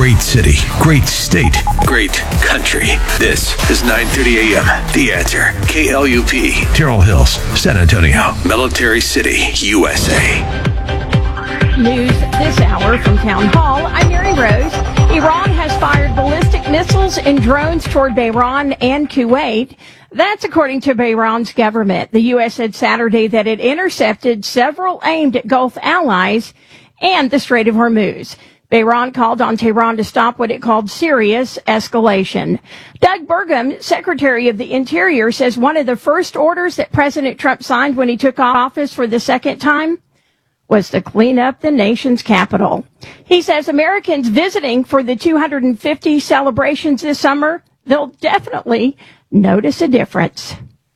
Great city, great state, great country. This is 9:30 a.m. The Answer. KLUP, Terrell Hills, San Antonio, Military City, USA. News this hour from Town Hall. I'm Mary Rose. Iran has fired ballistic missiles and drones toward Bahrain and Kuwait. That's according to Bahrain's government. The U.S. said Saturday that it intercepted several aimed at Gulf allies and the Strait of Hormuz. Bahrain called on Tehran to stop what it called serious escalation. Doug Burgum, Secretary of the Interior, says one of the first orders that President Trump signed when he took office for the second time was to clean up the nation's capital. He says Americans visiting for the 250 celebrations this summer, they'll definitely notice a difference.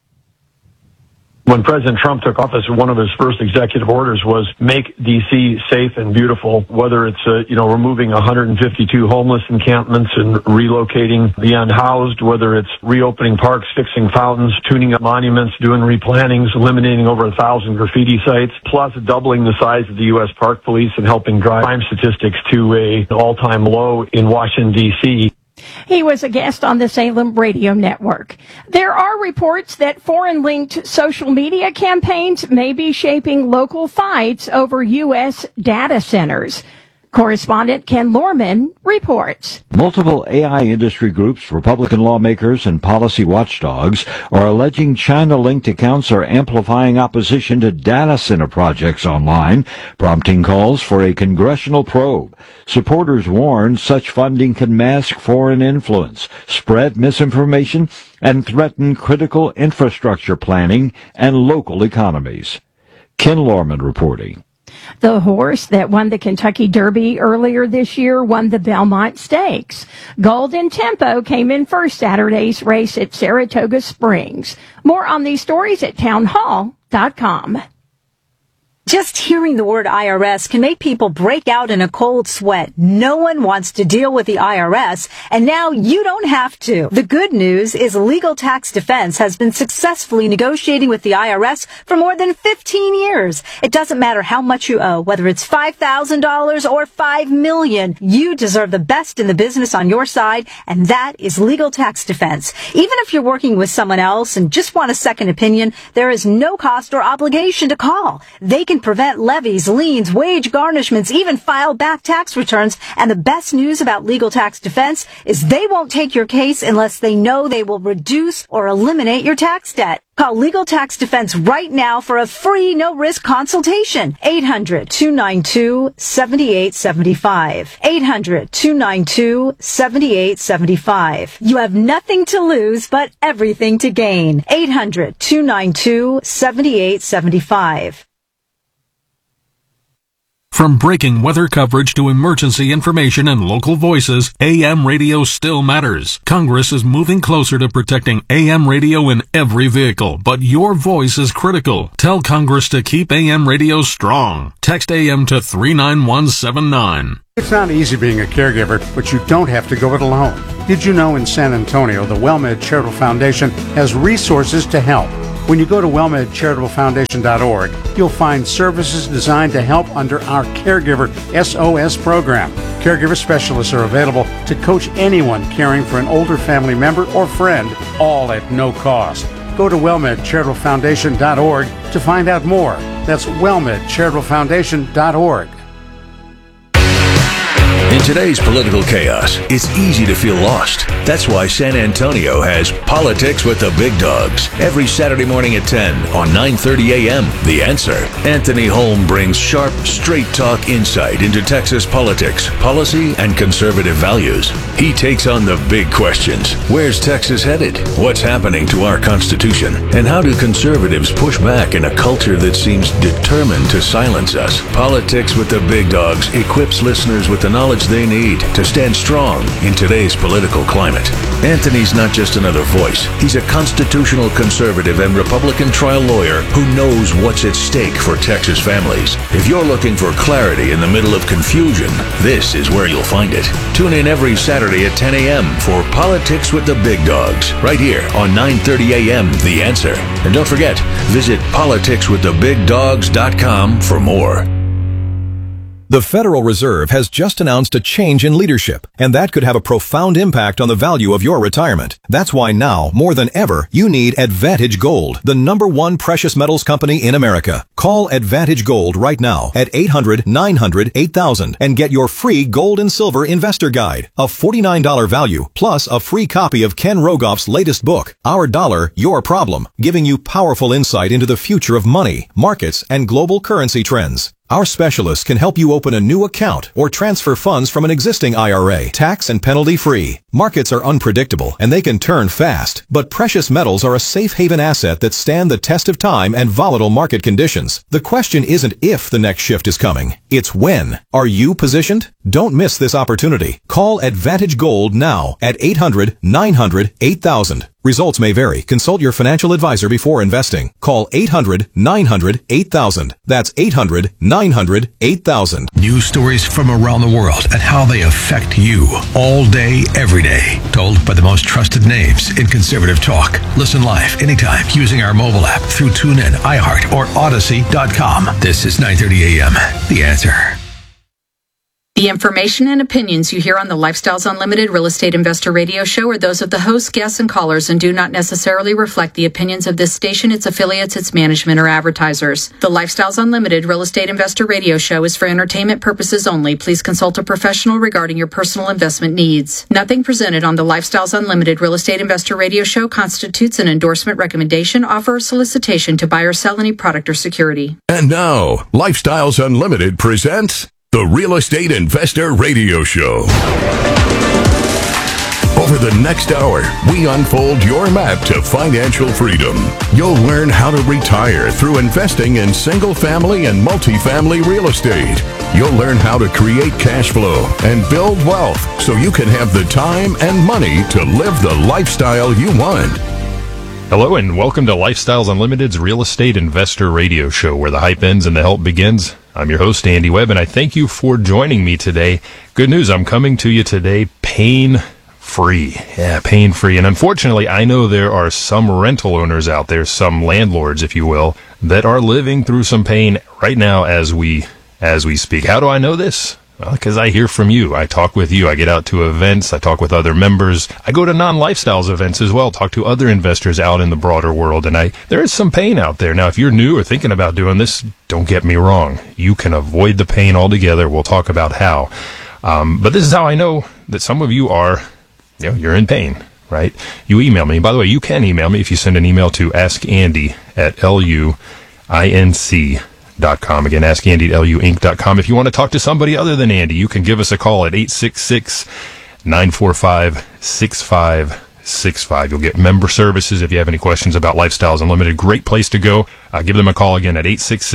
When President Trump took office, one of his first executive orders was make D.C. safe and beautiful, whether it's, removing 152 homeless encampments and relocating the unhoused, whether it's reopening parks, fixing fountains, tuning up monuments, doing replantings, eliminating over 1,000 graffiti sites, plus doubling the size of the U.S. Park Police and helping drive crime statistics to an all-time low in Washington, D.C. He was a guest on the Salem Radio Network. There are reports that foreign-linked social media campaigns may be shaping local fights over U.S. data centers. Correspondent Ken Lorman reports. Multiple AI industry groups, Republican lawmakers, and policy watchdogs are alleging China-linked accounts are amplifying opposition to data center projects online, prompting calls for a congressional probe. Supporters warn such funding can mask foreign influence, spread misinformation, and threaten critical infrastructure planning and local economies. Ken Lorman reporting. The horse that won the Kentucky Derby earlier this year won the Belmont Stakes. Golden Tempo came in first Saturday's race at Saratoga Springs. More on these stories at townhall.com. Just hearing the word IRS can make people break out in a cold sweat. No one wants to deal with the IRS, and now you don't have to. The good news is Legal Tax Defense has been successfully negotiating with the IRS for more than 15 years. It doesn't matter how much you owe, whether it's $5,000 or $5 million. You deserve the best in the business on your side, and that is Legal Tax Defense. Even if you're working with someone else and just want a second opinion, there is no cost or obligation to call. They can prevent levies, liens, wage garnishments, even file back tax returns. And the best news about Legal Tax Defense is they won't take your case unless they know they will reduce or eliminate your tax debt. Call Legal Tax Defense right now for a free, no-risk consultation. 800-292-7875. 800-292-7875. You have nothing to lose, but everything to gain. 800-292-7875. From breaking weather coverage to emergency information and local voices, AM radio still matters. Congress is moving closer to protecting AM radio in every vehicle, but your voice is critical. Tell Congress to keep AM radio strong. Text AM to 39179. It's not easy being a caregiver, but you don't have to go it alone. Did you know in San Antonio, the WellMed Charitable Foundation has resources to help? When you go to wellmedcharitablefoundation.org, you'll find services designed to help under our Caregiver SOS program. Caregiver specialists are available to coach anyone caring for an older family member or friend, all at no cost. Go to wellmedcharitablefoundation.org to find out more. That's wellmedcharitablefoundation.org. In today's political chaos, it's easy to feel lost. That's why San Antonio has Politics with the Big Dogs every Saturday morning at 10 on 9:30 a.m. The Answer. Anthony Holm brings sharp, straight-talk insight into Texas politics, policy, and conservative values. He takes on the big questions. Where's Texas headed? What's happening to our Constitution? And how do conservatives push back in a culture that seems determined to silence us? Politics with the Big Dogs equips listeners with the knowledge they need to stand strong in today's political climate. Anthony's not just another voice. He's a constitutional conservative and Republican trial lawyer who knows what's at stake for Texas families. If you're looking for clarity in the middle of confusion, this is where you'll find it. Tune in every Saturday at 10 a.m. for Politics with the Big Dogs, right here on 9:30 a.m. The Answer. And don't forget, visit politicswiththebigdogs.com for more. The Federal Reserve has just announced a change in leadership, and that could have a profound impact on the value of your retirement. That's why now, more than ever, you need Advantage Gold, the #1 precious metals company in America. Call Advantage Gold right now at 800-900-8000 and get your free gold and silver investor guide, a $49 value, plus a free copy of Ken Rogoff's latest book, Our Dollar, Your Problem, giving you powerful insight into the future of money, markets, and global currency trends. Our specialists can help you open a new account or transfer funds from an existing IRA, tax and penalty free. Markets are unpredictable and they can turn fast, but precious metals are a safe haven asset that stand the test of time and volatile market conditions. The question isn't if the next shift is coming, it's when. Are you positioned? Don't miss this opportunity. Call Advantage Gold now at 800-900-8000. Results may vary. Consult your financial advisor before investing. Call 800-900-8000. That's 800-900-8000. News stories from around the world and how they affect you all day, every day. Told by the most trusted names in conservative talk. Listen live anytime using our mobile app through TuneIn, iHeart, or Odyssey.com. This is 9:30 a.m. The Answer. The information and opinions you hear on the Lifestyles Unlimited Real Estate Investor Radio Show are those of the hosts, guests, and callers and do not necessarily reflect the opinions of this station, its affiliates, its management, or advertisers. The Lifestyles Unlimited Real Estate Investor Radio Show is for entertainment purposes only. Please consult a professional regarding your personal investment needs. Nothing presented on the Lifestyles Unlimited Real Estate Investor Radio Show constitutes an endorsement, recommendation, offer, or solicitation to buy or sell any product or security. And now, Lifestyles Unlimited presents the Real Estate Investor Radio Show. Over the next hour, we unfold your map to financial freedom. You'll learn how to retire through investing in single-family and multifamily real estate. You'll learn how to create cash flow and build wealth so you can have the time and money to live the lifestyle you want. Hello and welcome to Lifestyles Unlimited's Real Estate Investor Radio Show, where the hype ends and the help begins. I'm your host, Andy Webb, and I thank you for joining me today. Good news, I'm coming to you today pain-free. Yeah, pain-free. And unfortunately, I know there are some rental owners out there, some landlords, if you will, that are living through some pain right now as we speak. How do I know this? Well, because I hear from you. I talk with you. I get out to events. I talk with other members. I go to non-lifestyles events as well, talk to other investors out in the broader world. And there is some pain out there. Now, if you're new or thinking about doing this, don't get me wrong. You can avoid the pain altogether. We'll talk about how. But this is how I know that some of you are, you're in pain, right? You email me. By the way, you can email me if you send an email to askandy@luinc.com. Again, askandy@luinc.com. If you want to talk to somebody other than Andy, you can give us a call at 866-945-6565. You'll get member services if you have any questions about Lifestyles Unlimited. Great place to go. Give them a call again at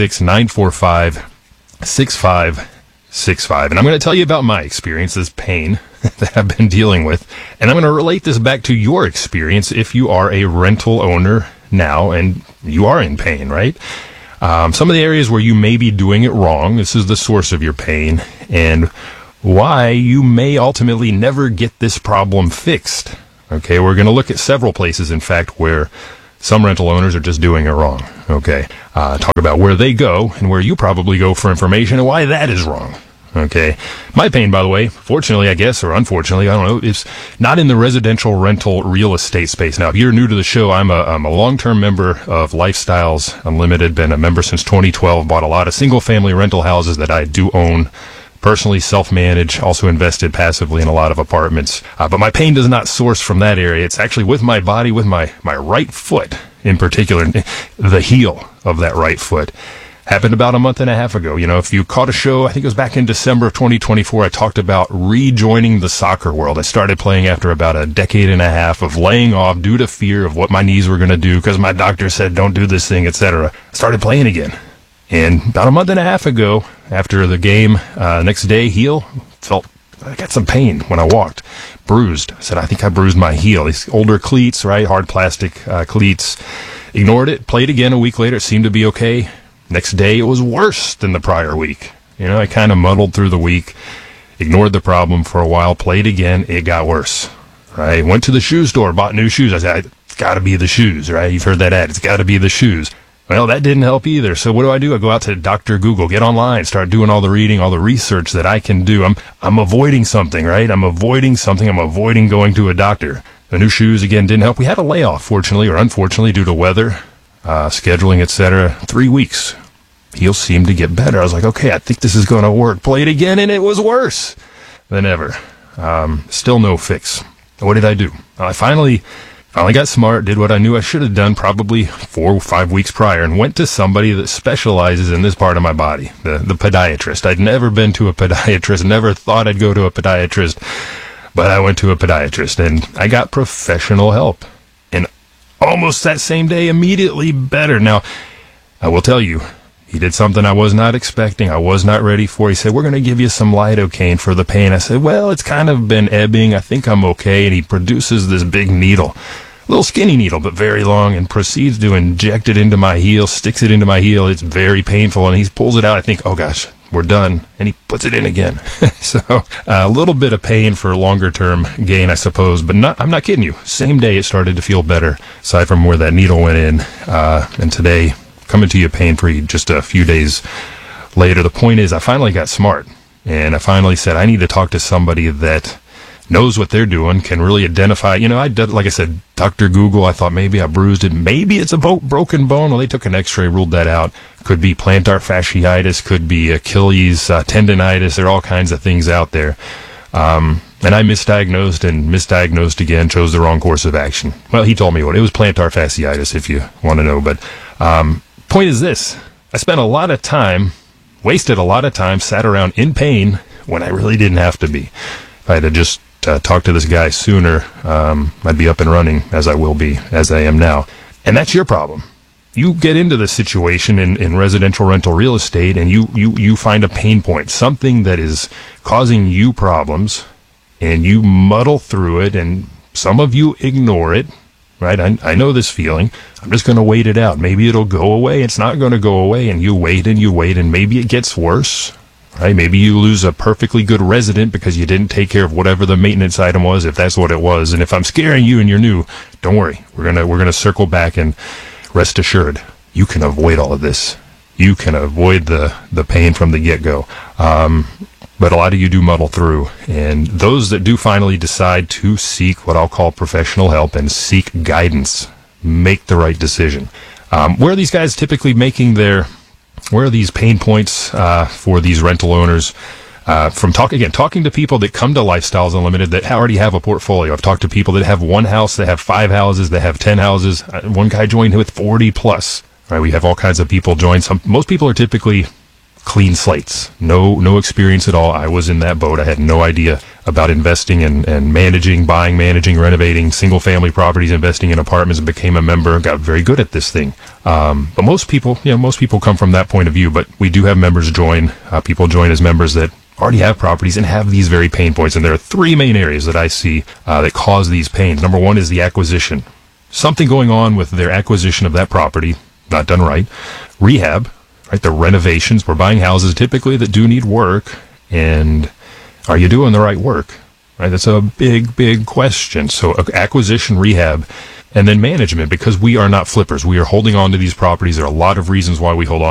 866-945-6565. And I'm going to tell you about my experience, this pain that I've been dealing with. And I'm going to relate this back to your experience if you are a rental owner now and you are in pain, right? Some of the areas where you may be doing it wrong, this is the source of your pain, and why you may ultimately never get this problem fixed. Okay, we're going to look at several places, in fact, where some rental owners are just doing it wrong. Okay, talk about where they go and where you probably go for information and why that is wrong. Okay, my pain, by the way, fortunately, I guess, or unfortunately, I don't know, is not in the residential rental real estate space. Now, if you're new to the show, I'm a long-term member of Lifestyles Unlimited, been a member since 2012, bought a lot of single-family rental houses that I do own, personally self-manage, also invested passively in a lot of apartments. But my pain does not source from that area. It's actually with my body, with my right foot in particular, the heel of that right foot. Happened about a month and a half ago. If you caught a show, I think it was back in December of 2024, I talked about rejoining the soccer world. I started playing after about a decade and a half of laying off due to fear of what my knees were going to do because my doctor said, don't do this thing, etc. I started playing again. And about a month and a half ago, after the game, next day, heel, I got some pain when I walked. Bruised. I said, I think I bruised my heel. These older cleats, right? Hard plastic cleats. Ignored it. Played again a week later. It seemed to be okay. Next day, it was worse than the prior week. I kind of muddled through the week, ignored the problem for a while, played again, it got worse, right? Went to the shoe store, bought new shoes. I said, it's got to be the shoes, right? You've heard that ad. It's got to be the shoes. Well, that didn't help either. So what do? I go out to Dr. Google, get online, start doing all the reading, all the research that I can do. I'm avoiding something, right? I'm avoiding going to a doctor. The new shoes, again, didn't help. We had a layoff, fortunately or unfortunately, due to weather, scheduling, etc. 3 weeks. Heel seemed to get better. I was like, okay, I think this is going to work. Play it again, and it was worse than ever. Still no fix. What did I do? I finally got smart, did what I knew I should have done probably 4 or 5 weeks prior, and went to somebody that specializes in this part of my body, the podiatrist. I'd never been to a podiatrist, never thought I'd go to a podiatrist, but I went to a podiatrist, and I got professional help. And almost that same day, immediately better. Now, I will tell you, he did something I was not expecting. I was not ready for. He said, we're going to give you some lidocaine for the pain. I said, well, it's kind of been ebbing. I think I'm okay. And he produces this big needle, a little skinny needle, but very long, and proceeds to inject it into my heel, sticks it into my heel. It's very painful. And he pulls it out. I think, oh gosh, we're done. And he puts it in again. So a little bit of pain for longer term gain, I suppose, but I'm not kidding you. Same day it started to feel better, aside from where that needle went in. And today, coming to you pain-free just a few days later. The point is, I finally got smart, and I finally said, I need to talk to somebody that knows what they're doing, can really identify. I did, like I said, Dr. Google, I thought maybe I bruised it. Maybe it's a broken bone. Well, they took an x-ray, ruled that out. Could be plantar fasciitis, could be Achilles tendonitis. There are all kinds of things out there. And I misdiagnosed again, chose the wrong course of action. Well, he told me what. It was plantar fasciitis, if you want to know, but point is this: I spent wasted a lot of time, sat around in pain when I really didn't have to be. If I had to just talk to this guy sooner, I'd be up and running, as I will be, as I am now. And that's your problem. You get into the situation in residential rental real estate, and you find a pain point, something that is causing you problems, and you muddle through it, and some of you ignore it. Right? I know this feeling. I'm just going to wait it out. Maybe it'll go away. It's not going to go away. And you wait, and maybe it gets worse. Right? Maybe you lose a perfectly good resident because you didn't take care of whatever the maintenance item was, if that's what it was. And if I'm scaring you and you're new, don't worry. We're gonna circle back, and rest assured, you can avoid all of this. You can avoid the pain from the get-go. But a lot of you do muddle through, and those that do finally decide to seek what I'll call professional help and seek guidance, make the right decision. Where are these guys typically where are these pain points for these rental owners? From talking to people that come to Lifestyles Unlimited that already have a portfolio. I've talked to people that have one house, that have 5 houses, that have 10 houses. One guy joined with 40 plus. Right? We have all kinds of people join. Most people are typically clean slates, no experience at all. I was in that boat. I had no idea about investing and buying, managing, renovating single family properties, investing in apartments, and became a member, got very good at this thing. But most people come from that point of view, but we do have members join. People join as members that already have properties and have these very pain points. And there are 3 main areas that I see that cause these pains. Number 1 is the acquisition. Something going on with their acquisition of that property, not done right. Rehab. Right, the renovations. We're buying houses typically that do need work, and are you doing the right work? Right, that's a big question. So acquisition, rehab, and then management, because we are not flippers. We are holding on to these properties. There are a lot of reasons why we hold on